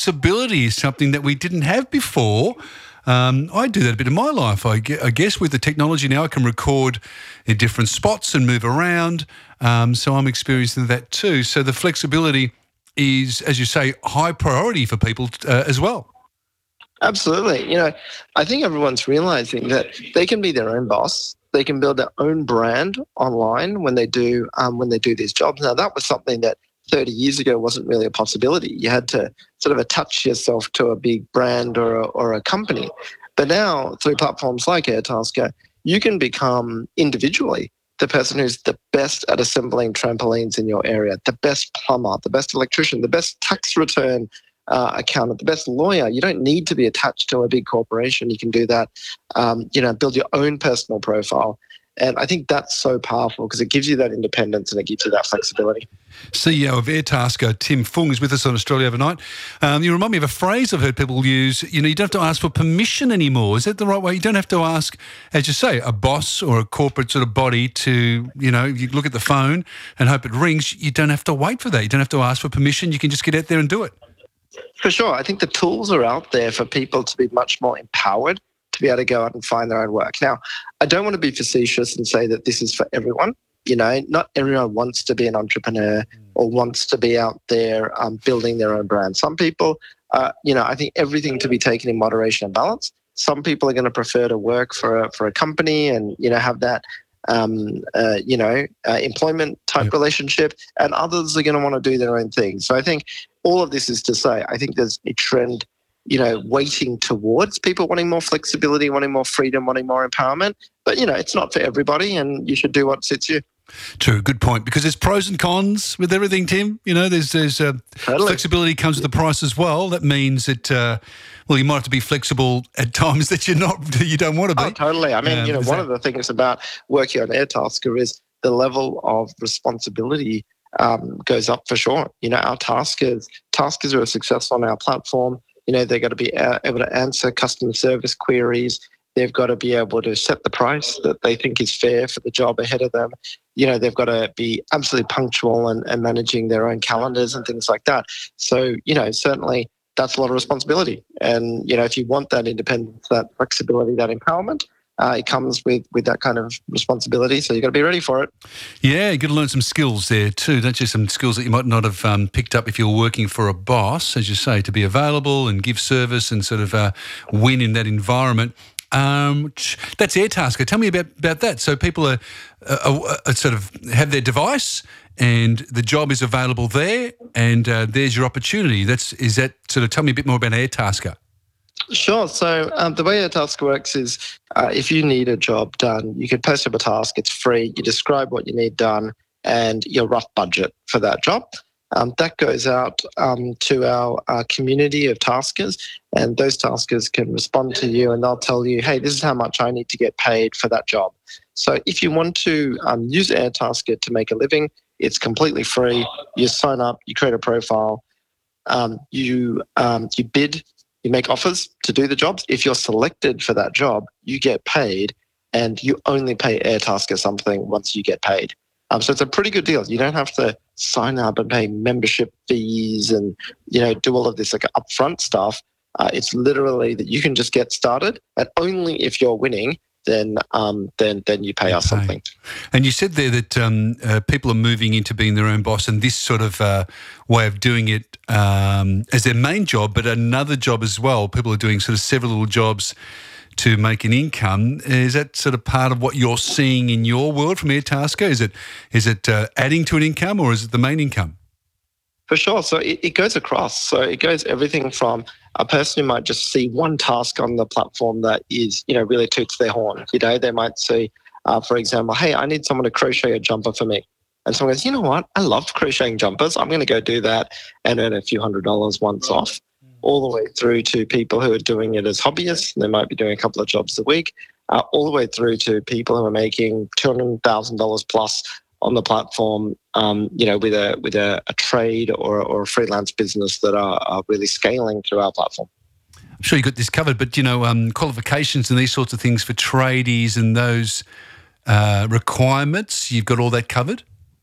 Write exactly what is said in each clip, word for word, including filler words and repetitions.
flexibility is something that we didn't have before. Um, I do that a bit in my life. I, gue- I guess with the technology now, I can record in different spots and move around. Um, so I'm experiencing that too. So the flexibility is, as you say, high priority for people uh, as well. Absolutely. You know, I think everyone's realizing that they can be their own boss. They can build their own brand online when they do um, when they do these jobs. Now, that was something that thirty years ago wasn't really a possibility. You had to sort of attach yourself to a big brand or a, or a company. But now, through platforms like Airtasker, you can become individually the person who's the best at assembling trampolines in your area, the best plumber, the best electrician, the best tax return uh, accountant, the best lawyer. You don't need to be attached to a big corporation. You can do that, um, you know, build your own personal profile. And I think that's so powerful because it gives you that independence and it gives you that flexibility. C E O of Airtasker, Tim Fung, is with us on Australia Overnight. Um, you remind me of a phrase I've heard people use, you know, you don't have to ask for permission anymore. Is that the right way? You don't have to ask, as you say, a boss or a corporate sort of body to, you know, you look at the phone and hope it rings. You don't have to wait for that. You don't have to ask for permission. You can just get out there and do it. For sure. I think the tools are out there for people to be much more empowered to be able to go out and find their own work. Now, I don't want to be facetious and say that this is for everyone. You know, not everyone wants to be an entrepreneur or wants to be out there um, building their own brand. Some people, uh, you know, I think everything to be taken in moderation and balance. Some people are going to prefer to work for a, for a company and, you know, have that, um, uh, you know, uh, employment type yep. relationship, and others are going to want to do their own thing. So I think all of this is to say, I think there's a trend, you know, weighting towards people wanting more flexibility, wanting more freedom, wanting more empowerment. But, you know, it's not for everybody and you should do what suits you. True, good point. Because there's pros and cons with everything, Tim. You know, there's there's uh, totally. Flexibility comes with the price as well. That means that, uh, well, you might have to be flexible at times that you're not, you don't want to be. Oh, totally. I mean, um, you know, one that... of the things about working on Airtasker is the level of responsibility um, goes up for sure. You know, our taskers, taskers who are successful on our platform, you know, they've got to be able to answer customer service queries. They've got to be able to set the price that they think is fair for the job ahead of them. You know, they've got to be absolutely punctual and, and managing their own calendars and things like that. So, you know, certainly that's a lot of responsibility. And, you know, if you want that independence, that flexibility, that empowerment, Uh, it comes with, with that kind of responsibility, so you've got to be ready for it. Yeah, you've got to learn some skills there too, don't you? Some skills that you might not have um, picked up if you're working for a boss, as you say, to be available and give service and sort of uh, win in that environment. Um, that's Airtasker. Tell me about, about that. So people are, are, are sort of have their device and the job is available there, and uh, there's your opportunity. That's is that sort of tell me a bit more about Airtasker. Sure. So um, the way Airtasker works is uh, if you need a job done, you can post up a task. It's free. You describe what you need done and your rough budget for that job. Um, that goes out um, to our, our community of taskers, and those taskers can respond to you and they'll tell you, hey, this is how much I need to get paid for that job. So if you want to um, use Airtasker to make a living, it's completely free. You sign up, you create a profile, um, you um, you bid. You make offers to do the jobs. If you're selected for that job, you get paid, and you only pay Airtasker something once you get paid. Um, so it's a pretty good deal. You don't have to sign up and pay membership fees and, you know, do all of this like upfront stuff. Uh, it's literally that you can just get started, and only if you're winning, then um, then then you pay us okay. something. And you said there that um, uh, people are moving into being their own boss, and this sort of uh, way of doing it um, as their main job, but another job as well. People are doing sort of several little jobs to make an income. Is that sort of part of what you're seeing in your world from Airtasker? Is it is it uh, adding to an income, or is it the main income? For sure. So it, it goes across. So it goes everything from a person who might just see one task on the platform that is, you know, really toots their horn. You know, they might see, uh, for example, hey, I need someone to crochet a jumper for me. And someone goes, you know what? I love crocheting jumpers. I'm going to go do that and earn a few hundred dollars once off, all the way through to people who are doing it as hobbyists. They might be doing a couple of jobs a week, uh, all the way through to people who are making two hundred thousand dollars plus on the platform, um, you know, with a with a, a trade or, or a freelance business that are, are really scaling through our platform. I'm sure you got this covered, but, you know, um, qualifications and these sorts of things for tradies and those uh, requirements, you've got all that covered?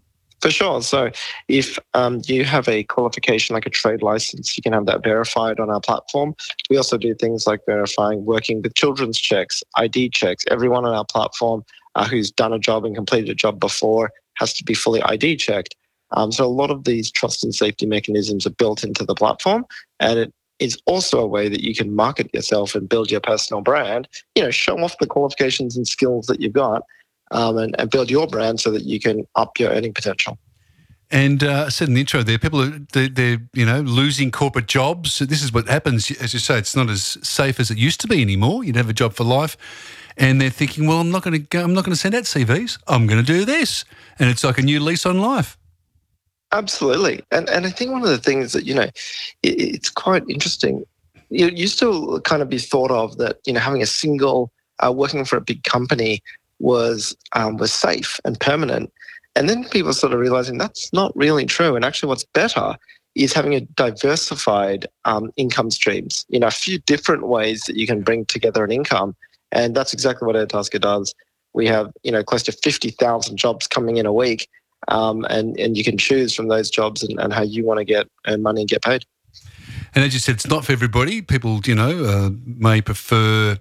For sure. So if um, you have a qualification like a trade license, you can have that verified on our platform. We also do things like verifying working with children's checks, I D checks. Everyone on our platform uh, who's done a job and completed a job before has to be fully I D checked. Um, so a lot of these trust and safety mechanisms are built into the platform, and it is also a way that you can market yourself and build your personal brand, you know, show off the qualifications and skills that you've got. Um, and, and build your brand so that you can up your earning potential. And uh, I said in the intro there, people are they're, they're you know losing corporate jobs. This is what happens, as you say. It's not as safe as it used to be anymore. You'd have a job for life, and they're thinking, well, I'm not going to go. I'm not going to send out C Vs. I'm going to do this, and it's like a new lease on life. Absolutely, and and I think one of the things that you know, it, it's quite interesting. You used to kind of be thought of that you know having a single uh, working for a big company was um, was safe and permanent. And then people started realizing that's not really true. And actually what's better is having a diversified um, income streams, you know, a few different ways that you can bring together an income. And that's exactly what Airtasker does. We have, you know, close to fifty thousand jobs coming in a week. Um, and, and you can choose from those jobs and, and how you want to get earn money and get paid. And as you said, it's not for everybody. People, you know, uh, may prefer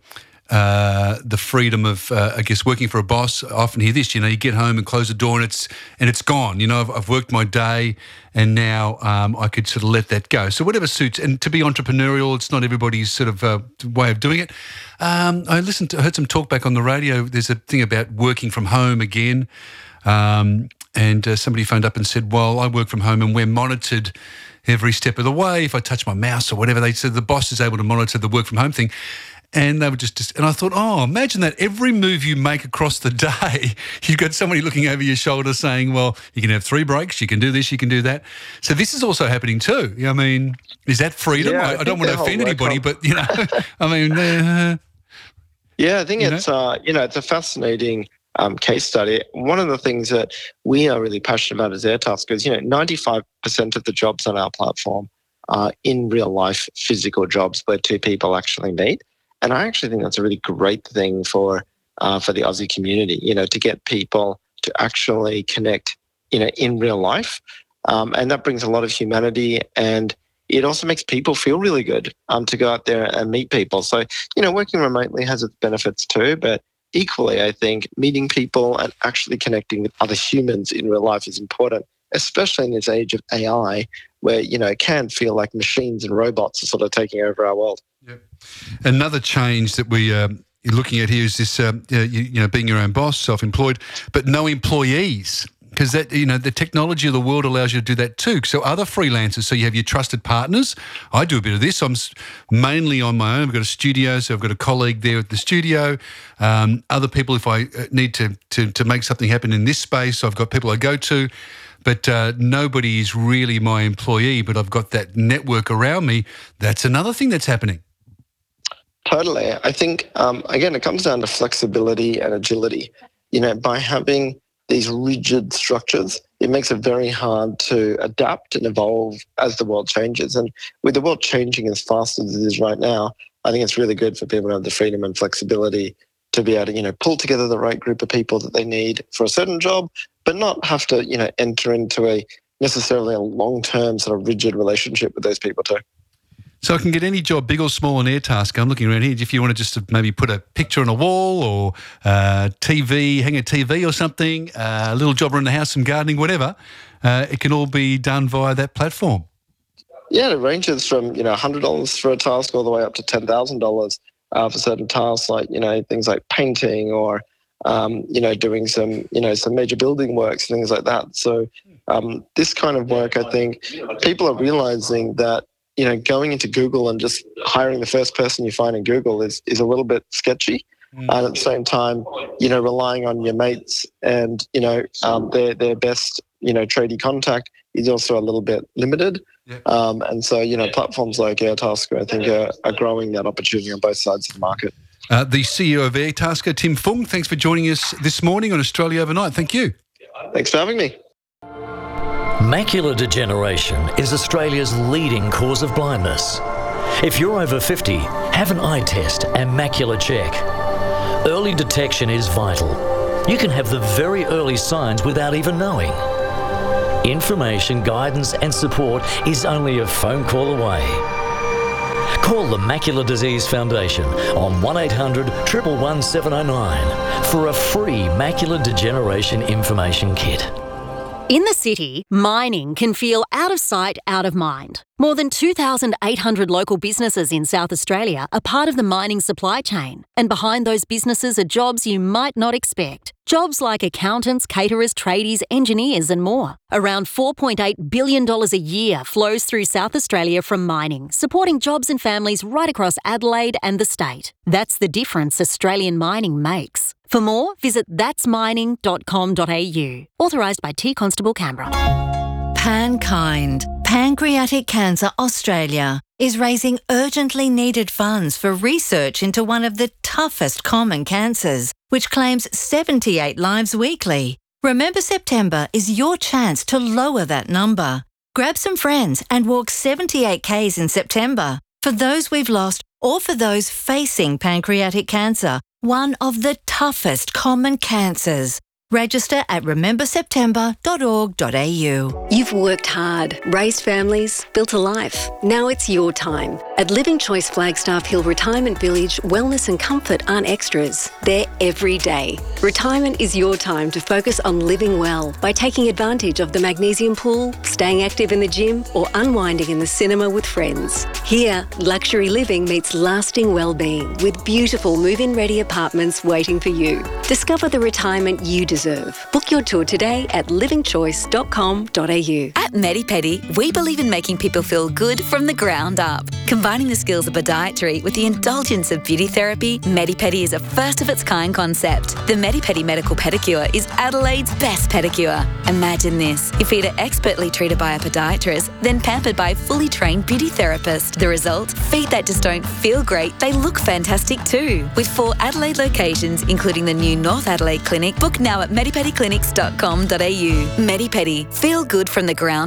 Uh, the freedom of, uh, I guess, working for a boss. I often hear this, you know, you get home and close the door and it's and it's gone. You know, I've, I've worked my day and now um, I could sort of let that go. So whatever suits. And to be entrepreneurial, it's not everybody's sort of uh, way of doing it. Um, I listened to, I heard some talk back on the radio. There's a thing about working from home again. Um, and uh, somebody phoned up and said, well, I work from home and we're monitored every step of the way. If I touch my mouse or whatever, they said the boss is able to monitor the work from home thing. And they were just, just, and I thought, oh, imagine that every move you make across the day, you've got somebody looking over your shoulder saying, well, you can have three breaks, you can do this, you can do that. So this is also happening too. I mean, is that freedom? Yeah, I, I, I don't want to offend anybody, on. but, you know, I mean. Uh, yeah, I think you it's, uh, you know, it's a fascinating um, case study. One of the things that we are really passionate about as Airtasker is, you know, ninety-five percent of the jobs on our platform are in real life physical jobs where two people actually meet. And I actually think that's a really great thing for uh, for the Aussie community, you know, to get people to actually connect, you know, in real life. Um, and that brings a lot of humanity, and it also makes people feel really good um, to go out there and meet people. So, you know, working remotely has its benefits too, but equally, I think meeting people and actually connecting with other humans in real life is important, especially in this age of A I, where, you know, it can feel like machines and robots are sort of taking over our world. Yep. Another change that we are looking at here is this, uh, you, you know, being your own boss, self-employed, but no employees, because that, you know, the technology of the world allows you to do that too. So other freelancers, so you have your trusted partners. I do a bit of this. I'm mainly on my own. I've got a studio, so I've got a colleague there at the studio. Um, other people, if I need to, to to make something happen in this space, I've got people I go to. But uh, nobody is really my employee, but I've got that network around me. That's another thing that's happening. Totally. I think, um, again, it comes down to flexibility and agility. You know, by having these rigid structures, it makes it very hard to adapt and evolve as the world changes. And with the world changing as fast as it is right now, I think it's really good for people to have the freedom and flexibility to be able to, you know, pull together the right group of people that they need for a certain job, but not have to, you know, enter into a necessarily a long-term sort of rigid relationship with those people too. So I can get any job, big or small, on Airtasker. I'm looking around here. If you want to just maybe put a picture on a wall or uh, T V, hang a T V or something, uh, a little job around the house, some gardening, whatever, uh, it can all be done via that platform. Yeah, it ranges from, you know, one hundred dollars for a task all the way up to ten thousand dollars uh, for certain tasks, like, you know, things like painting or, um, you know, doing some, you know, some major building works, things like that. So um, this kind of work, I think people are realizing that, you know, going into Google and just hiring the first person you find in Google is, is a little bit sketchy. Mm. And at the same time, you know, relying on your mates and, you know, um, their, their best, you know, tradie contact is also a little bit limited. Yeah. Um, and so, you know, platforms like Airtasker, I think, are, are growing that opportunity on both sides of the market. Uh, the C E O of Airtasker, Tim Fung, thanks for joining us this morning on Australia Overnight. Thank you. Thanks for having me. Macular degeneration is Australia's leading cause of blindness. If you're over fifty, have an eye test and macular check. Early detection is vital. You can have the very early signs without even knowing. Information, guidance and support is only a phone call away. Call the Macular Disease Foundation on one eight hundred, one one one, seven oh nine for a free macular degeneration information kit. In the city, mining can feel out of sight, out of mind. More than two thousand eight hundred local businesses in South Australia are part of the mining supply chain. And behind those businesses are jobs you might not expect. Jobs like accountants, caterers, tradies, engineers and more. Around four point eight billion dollars a year flows through South Australia from mining, supporting jobs and families right across Adelaide and the state. That's the difference Australian mining makes. For more, visit thats mining dot com dot a u. Authorised by T Constable Canberra. PanKind, Pancreatic Cancer Australia, is raising urgently needed funds for research into one of the toughest common cancers, which claims seventy-eight lives weekly. Remember September is your chance to lower that number. Grab some friends and walk seventy-eight kays in September for those we've lost or for those facing pancreatic cancer, one of the toughest common cancers. Register at remember september dot org dot a u. You've worked hard, raised families, built a life. Now it's your time. At Living Choice Flagstaff Hill Retirement Village, wellness and comfort aren't extras. They're every day. Retirement is your time to focus on living well by taking advantage of the magnesium pool, staying active in the gym, or unwinding in the cinema with friends. Here, luxury living meets lasting well-being with beautiful move-in ready apartments waiting for you. Discover the retirement you deserve. Book your tour today at living choice dot com dot a u. At MediPedi, we believe in making people feel good from the ground up. Combining the skills of podiatry with the indulgence of beauty therapy, MediPedi is a first-of-its-kind concept. The MediPedi Medical Pedicure is Adelaide's best pedicure. Imagine this. Your feet are expertly treated by a podiatrist, then pampered by a fully trained beauty therapist. The result? Feet that just don't feel great, they look fantastic too. With four Adelaide locations, including the new North Adelaide Clinic, book now at medipedi clinics dot com dot a u. MediPedi. Feel good from the ground